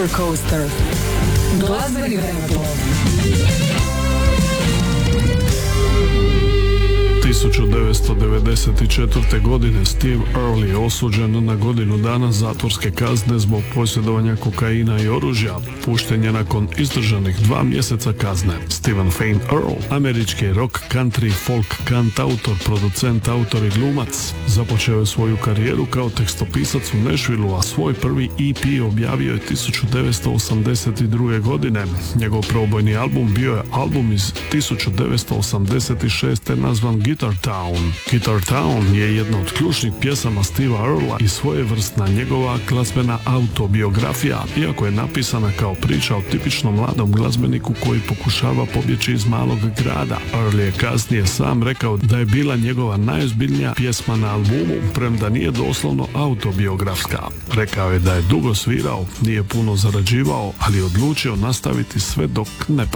Roller Coaster. Glazbeni vremeplov. 1994. godine Steve Earle je osuđen na godinu dana zatvorske kazne zbog posjedovanja kokaina i oružja. Pušten je nakon izdržanih 2 mjeseca kazne. Stephen Fane Earle, američki rock, country, folk, kantautor, producent, autor i glumac, započeo je svoju karijeru kao tekstopisac u Nashvilleu, a svoj prvi EP objavio je 1982. godine. Njegov probojni album bio je album iz 1986. nazvan Guitar Town. Guitar Town je jedna od ključnih pjesama Steva Earlea i svojevrsna njegova glazbena autobiografija, iako je napisana kao priča o tipičnom mladom glazbeniku koji pokušava pobjeći iz malog grada. Earle je kasnije sam rekao da je bila njegova najozbiljnija pjesma na albumu, premda nije doslovno autobiografska. Rekao je da je dugo svirao, nije puno zarađivao, ali odlučio nastaviti sve dok ne